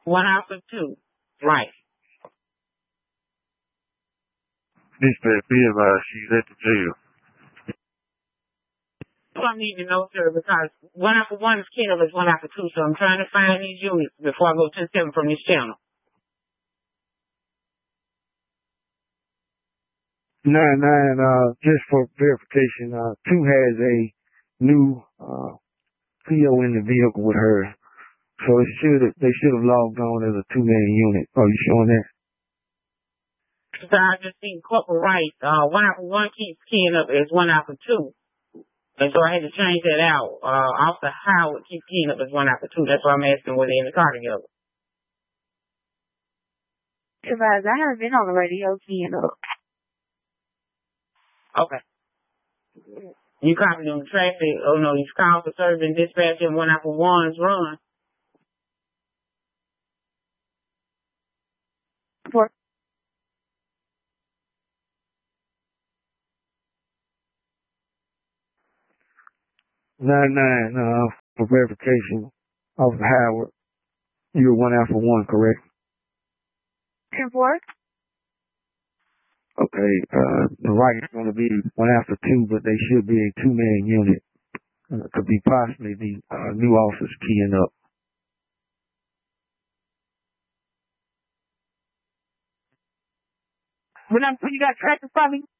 1 Alpha 2. Right. Dispatch, be advised, she's at the jail. I need to know, sir, because 1 Alpha 1 is keying up as 1 Alpha 2, so I'm trying to find these units before I go to the 7 from this channel. 99, just for verification, 2 has a new PO in the vehicle with her. So they should have logged on as a 2-man unit. Are you showing that? So I just seen Corporal Wright, 1 Alpha 1 keeps keying up as 1 Alpha 2. And so I had to change that out. Officer Howard keeps keying up as 1 Alpha 2. That's why I'm asking were they in the car together. Because I haven't been on the radio keying up. Okay. You copied on the traffic. Oh no, you called for service and dispatch in 1 Alpha 1's run. For 99, for verification, Officer Howard, you're 1 Alpha 1, correct? 10-4? Okay, the right is going to be 1 Alpha 2, but they should be a 2-man unit. Could be possibly the new officers keying up. When you got traffic for me?